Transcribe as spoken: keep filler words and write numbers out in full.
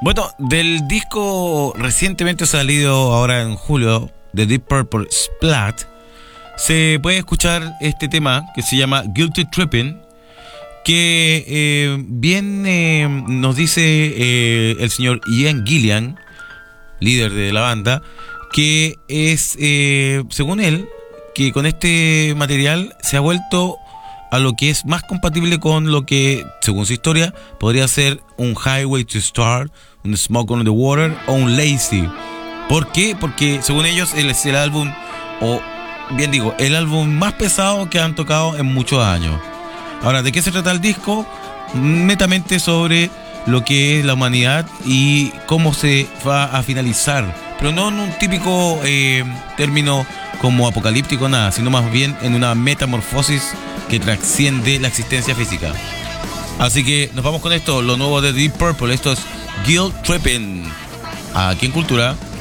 Bueno, del disco recientemente salido ahora en julio, de Deep Purple Splat, se puede escuchar este tema que se llama Guilty Tripping, que eh, bien eh, nos dice eh, el señor Ian Gillan, líder de la banda, que es, eh, según él, que con este material se ha vuelto a lo que es más compatible con lo que, según su historia, podría ser un Highway to Start, un Smoke on the Water o un Lazy. ¿Por qué? Porque según ellos él es el álbum, o bien digo, el álbum más pesado que han tocado en muchos años. Ahora, ¿de qué se trata el disco? Netamente sobre lo que es la humanidad y cómo se va a finalizar, pero no en un típico eh, término como apocalíptico, nada, sino más bien en una metamorfosis que trasciende la existencia física. Así que nos vamos con esto, lo nuevo de Deep Purple. Esto es Guilt Tripping, aquí en Cultura.